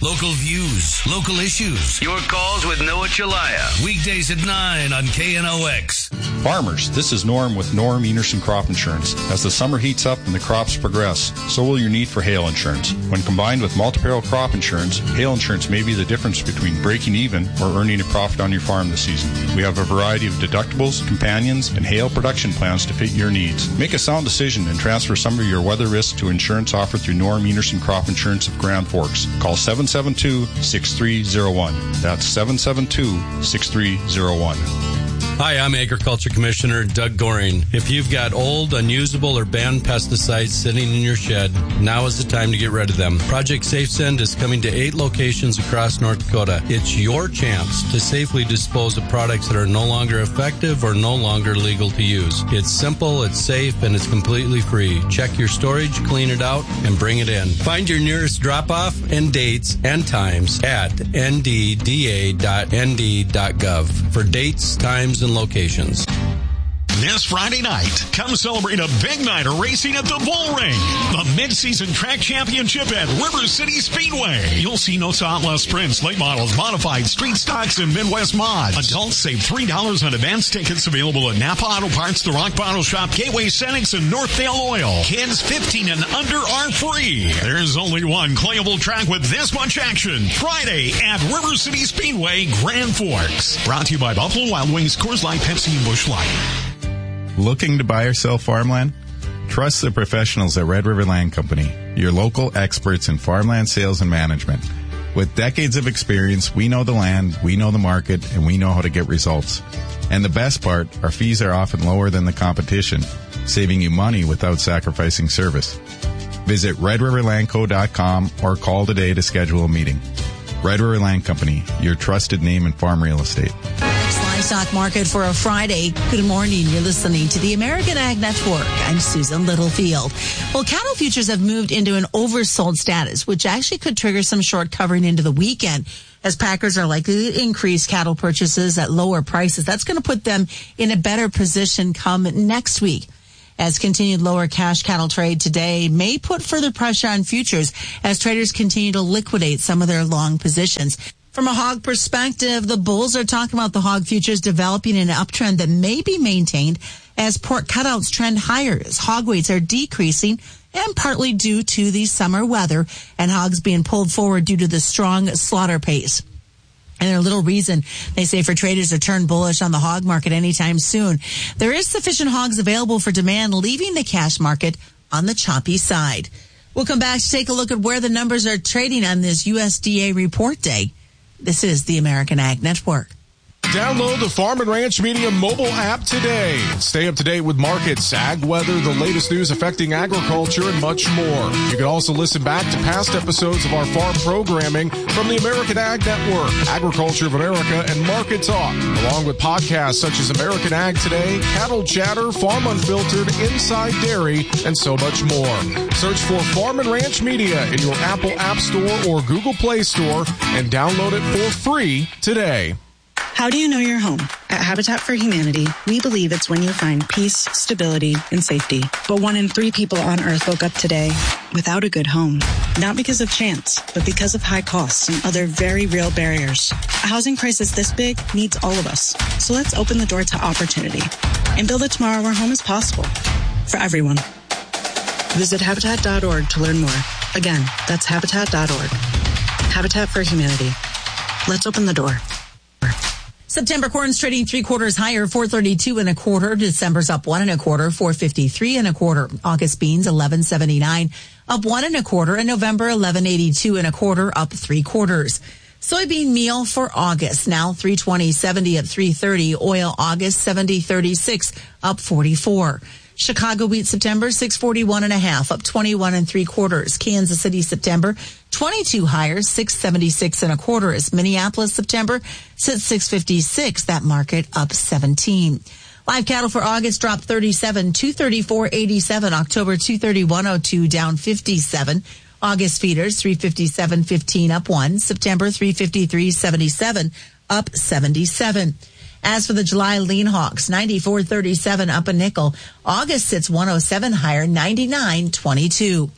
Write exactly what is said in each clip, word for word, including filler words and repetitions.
Local views, local issues. Your calls with Noah Chalaya. Weekdays at nine on K N O X. Farmers, this is Norm with Norm Enerson Crop Insurance. As the summer heats up and the crops progress, so will your need for hail insurance. When combined with multi-peril crop insurance, hail insurance may be the difference between breaking even or earning a profit on your farm this season. We have a variety of deductibles, companions, and hail production plans to fit your needs. Make a sound decision and transfer some of your weather risk to insurance offered through Norm Enerson Crop Insurance of Grand Forks. Call seven seven two, six three zero one. That's seven seven two, six three zero one. Hi, I'm Agriculture Commissioner Doug Goring. If you've got old, unusable, or banned pesticides sitting in your shed, now is the time to get rid of them. Project SafeSend is coming to eight locations across North Dakota. It's your chance to safely dispose of products that are no longer effective or no longer legal to use. It's simple, it's safe, and it's completely free. Check your storage, clean it out, and bring it in. Find your nearest drop-off and dates and times at n d d a dot n d dot gov for dates, times, and locations. This Friday night, come celebrate a big night of racing at the Bull Ring, the mid-season track championship at River City Speedway. You'll see no stop less sprints, late models, modified, street stocks, and Midwest mods. Adults save three dollars on advance tickets available at Napa Auto Parts, The Rock Bottle Shop, Gateway Cenex, and Northdale Oil. Kids fifteen and under are free. There's only one playable track with this much action. Friday at River City Speedway, Grand Forks. Brought to you by Buffalo Wild Wings, Coors Light, Pepsi, and Busch Light. Looking to buy or sell farmland? Trust the professionals at Red River Land Company, your local experts in farmland sales and management. With decades of experience, we know the land, we know the market, and we know how to get results. And the best part, our fees are often lower than the competition, saving you money without sacrificing service. Visit red river land co dot com or call today to schedule a meeting. Red River Land Company, your trusted name in farm real estate. Livestock market for a Friday. Good morning. You're listening to the American Ag Network. I'm Susan Littlefield. Well, cattle futures have moved into an oversold status, which actually could trigger some short covering into the weekend, as packers are likely to increase cattle purchases at lower prices. That's going to put them in a better position come next week. As continued lower cash cattle trade today may put further pressure on futures as traders continue to liquidate some of their long positions. From a hog perspective, the bulls are talking about the hog futures developing an uptrend that may be maintained as pork cutouts trend higher as hog weights are decreasing, and partly due to the summer weather and hogs being pulled forward due to the strong slaughter pace. And there's little reason, they say, for traders to turn bullish on the hog market anytime soon. There is sufficient hogs available for demand, leaving the cash market on the choppy side. We'll come back to take a look at where the numbers are trading on this U S D A report day. This is the American Ag Network. Download the Farm and Ranch Media mobile app today. Stay up to date with markets, ag weather, the latest news affecting agriculture, and much more. You can also listen back to past episodes of our farm programming from the American Ag Network, Agriculture of America, and Market Talk, along with podcasts such as American Ag Today, Cattle Chatter, Farm Unfiltered, Inside Dairy, and so much more. Search for Farm and Ranch Media in your Apple App Store or Google Play Store and download it for free today. How do you know your home? At Habitat for Humanity, we believe it's when you find peace, stability, and safety. But one in three people on Earth woke up today without a good home. Not because of chance, but because of high costs and other very real barriers. A housing crisis this big needs all of us. So let's open the door to opportunity and build a tomorrow where home is possible for everyone. Visit Habitat dot org to learn more. Again, that's Habitat dot org. Habitat for Humanity. Let's open the door. September corn's trading three quarters higher, four thirty-two and a quarter. December's up one and a quarter, four fifty-three and a quarter. August beans eleven seventy-nine, up one and a quarter, and November eleven eighty-two and a quarter, up three quarters. Soybean meal for August now three twenty seventy at three thirty. Oil August seventy thirty-six, up forty-four. Chicago wheat September six forty-one and a half, up twenty-one and three quarters. Kansas City September twenty-two higher, six seventy-six and a quarter. As Minneapolis September sits six fifty-six, that market up seventeen. Live cattle for August dropped thirty-seven, two thirty-four eighty-seven. October two thirty-one oh two, down fifty-seven. August feeders three fifty-seven fifteen, up one. September three fifty-three seventy-seven, up seventy-seven. As for the July lean hogs, ninety-four thirty-seven, up a nickel. August sits one oh seven higher, ninety-nine twenty-two.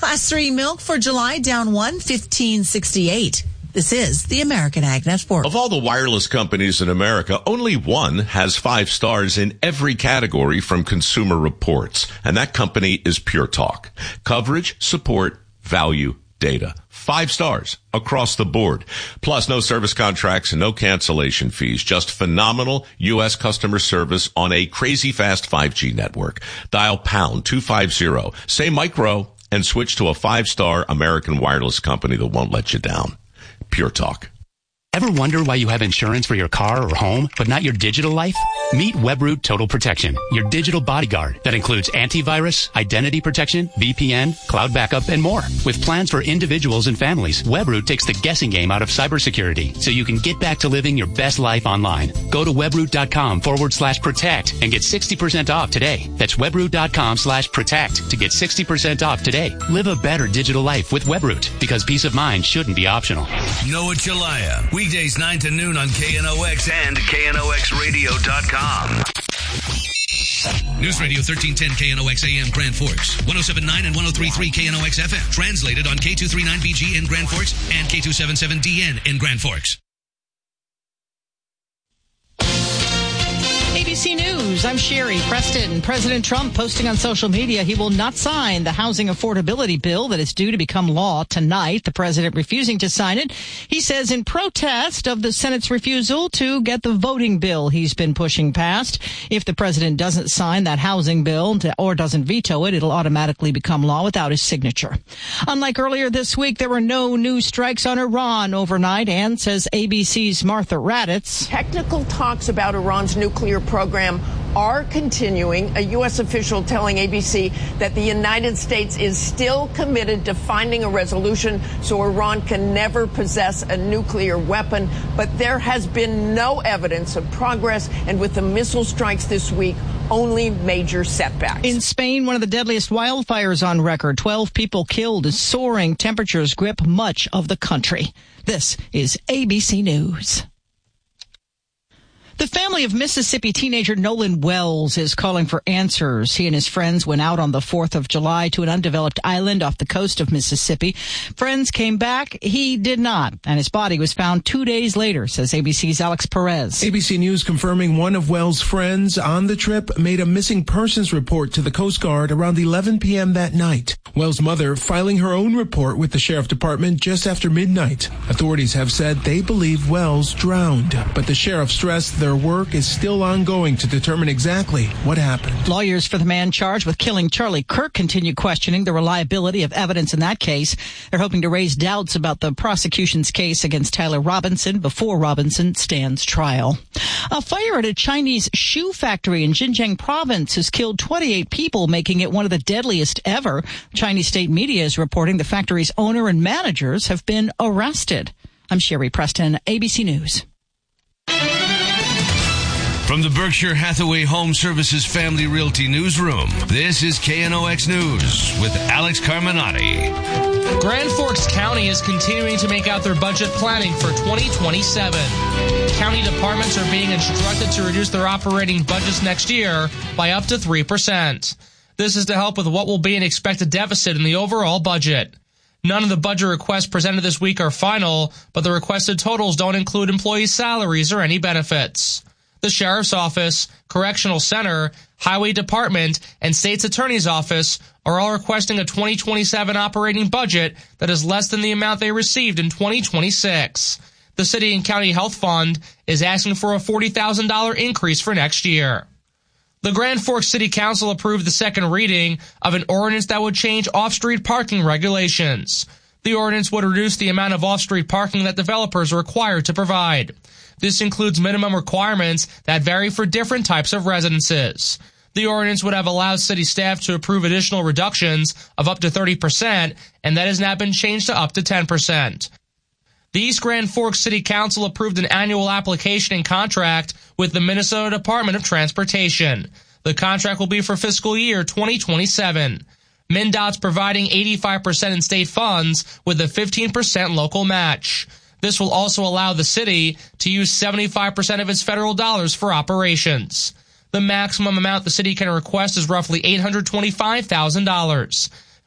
Class three milk for July down one, fifteen sixty-eight. This is the American Ag Network. Of all the wireless companies in America, only one has five stars in every category from Consumer Reports, and that company is Pure Talk. Coverage, support, value, data. Five stars across the board. Plus, no service contracts and no cancellation fees. Just phenomenal U S customer service on a crazy fast five G network. Dial pound two fifty, say micro, and switch to a five-star American wireless company that won't let you down. Pure Talk. Ever wonder why you have insurance for your car or home, but not your digital life? Meet Webroot Total Protection, your digital bodyguard that includes antivirus, identity protection, V P N, cloud backup, and more. With plans for individuals and families, Webroot takes the guessing game out of cybersecurity so you can get back to living your best life online. Go to webroot.com forward slash protect and get sixty percent off today. That's webroot.com slash protect to get sixty percent off today. Live a better digital life with Webroot, because peace of mind shouldn't be optional. Noah Chalaya, weekdays nine to noon on K N O X and K N O X radio dot com. News Radio thirteen ten K N O X A M Grand Forks, one oh seven point nine and one oh three point three K N O X F M. Translated on K two thirty-nine B G in Grand Forks and K two seventy-seven D N in Grand Forks. A B C News, I'm Sherry Preston. President Trump posting on social media he will not sign the housing affordability bill that is due to become law tonight. The president refusing to sign it, he says, in protest of the Senate's refusal to get the voting bill he's been pushing past. If the president doesn't sign that housing bill or doesn't veto it, it'll automatically become law without his signature. Unlike earlier this week, there were no new strikes on Iran overnight, and says A B C's Martha Raddatz. Technical talks about Iran's nuclear program are continuing. A U S official telling A B C that the United States is still committed to finding a resolution so Iran can never possess a nuclear weapon. But there has been no evidence of progress, and with the missile strikes this week, only major setbacks. In Spain, one of the deadliest wildfires on record. Twelve people killed as soaring temperatures grip much of the country. This is A B C News. The family of Mississippi teenager Nolan Wells is calling for answers. He and his friends went out on the fourth of July to an undeveloped island off the coast of Mississippi. Friends came back. He did not. And his body was found two days later, says A B C's Alex Perez. A B C News confirming one of Wells' friends on the trip made a missing persons report to the Coast Guard around eleven p.m. that night. Wells' mother filing her own report with the Sheriff Department just after midnight. Authorities have said they believe Wells drowned, but the sheriff stressed their work is still ongoing to determine exactly what happened. Lawyers for the man charged with killing Charlie Kirk continue questioning the reliability of evidence in that case. They're hoping to raise doubts about the prosecution's case against Tyler Robinson before Robinson stands trial. A fire at a Chinese shoe factory in Xinjiang province has killed twenty-eight people, making it one of the deadliest ever. Chinese state media is reporting the factory's owner and managers have been arrested. I'm Sherry Preston, A B C News. From the Berkshire Hathaway Home Services Family Realty Newsroom, this is K N O X News with Alex Carminati. Grand Forks County is continuing to make out their budget planning for twenty twenty-seven. County departments are being instructed to reduce their operating budgets next year by up to three percent. This is to help with what will be an expected deficit in the overall budget. None of the budget requests presented this week are final, but the requested totals don't include employee salaries or any benefits. The Sheriff's Office, Correctional Center, Highway Department, and State's Attorney's Office are all requesting a twenty twenty-seven operating budget that is less than the amount they received in twenty twenty-six. The City and County Health Fund is asking for a forty thousand dollars increase for next year. The Grand Forks City Council approved the second reading of an ordinance that would change off-street parking regulations. The ordinance would reduce the amount of off-street parking that developers are required to provide. This includes minimum requirements that vary for different types of residences. The ordinance would have allowed city staff to approve additional reductions of up to thirty percent, and that has now been changed to up to ten percent. The East Grand Forks City Council approved an annual application and contract with the Minnesota Department of Transportation. The contract will be for fiscal year twenty twenty-seven. MnDOT's providing eighty-five percent in state funds with a fifteen percent local match. This will also allow the city to use seventy-five percent of its federal dollars for operations. The maximum amount the city can request is roughly eight hundred twenty-five thousand dollars.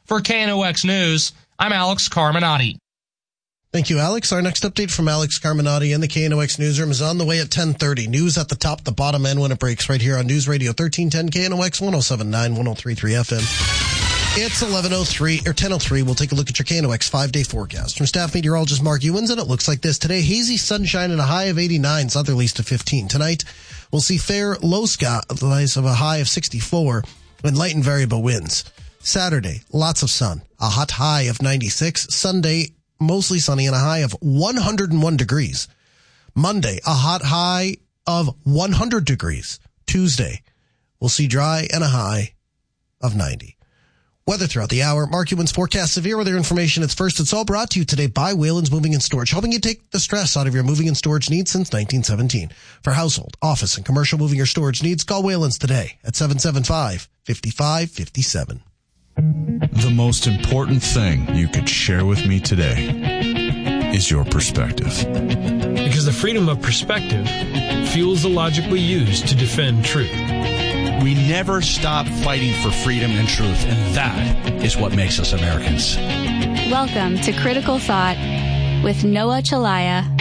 For K N O X News, I'm Alex Carminati. Thank you, Alex. Our next update from Alex Carminati in the K N O X newsroom is on the way at ten thirty. News at the top, the bottom, and when it breaks right here on News Radio thirteen ten K N O X one oh seven point nine, one oh three point three F M. It's eleven oh three or ten oh three. We'll take a look at your K N O X five-day forecast from staff meteorologist Mark Ewens, and it looks like this. Today, hazy sunshine and a high of eighty-nine, southerlies to fifteen. Tonight, we'll see fair low skies of a high of sixty-four and light and variable winds. Saturday, lots of sun, a hot high of ninety-six. Sunday, mostly sunny and a high of one hundred one degrees. Monday, a hot high of one hundred degrees. Tuesday, we'll see dry and a high of ninety. Weather throughout the hour. Mark Ewens forecast severe weather information. It's first. It's all brought to you today by Wayland's Moving and Storage, helping you take the stress out of your moving and storage needs since nineteen seventeen. For household, office, and commercial moving or storage needs, call Wayland's today at seven seven five, five five five seven. The most important thing you could share with me today is your perspective. Because the freedom of perspective fuels the logic we use to defend truth. We never stop fighting for freedom and truth, and that is what makes us Americans. Welcome to Critical Thought with Noah Chalaya